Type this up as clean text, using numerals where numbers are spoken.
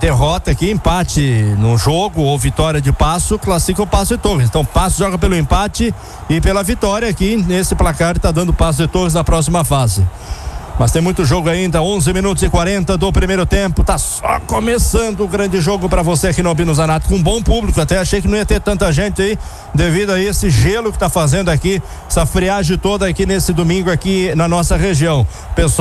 derrota aqui, empate no jogo ou vitória de Passo, classifica o Passo de Torres. Então Passo joga pelo empate e pela vitória aqui nesse placar, tá dando Passo de Torres na próxima fase. Mas tem muito jogo ainda, 11 minutos e 40 do primeiro tempo, tá só começando o grande jogo para você aqui no Albino Zanatti, com um bom público. Até achei que não ia ter tanta gente aí, devido a esse gelo que tá fazendo aqui, essa friagem toda aqui nesse domingo aqui na nossa região. Pessoal